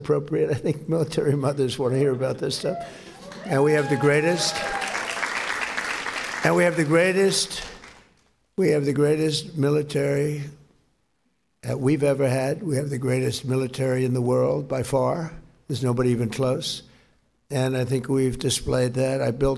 appropriate. I think military mothers want to hear about this stuff. And we have the greatest military that we've ever had. We have the greatest military in the world by far. There's nobody even close. And I think we've displayed that. I built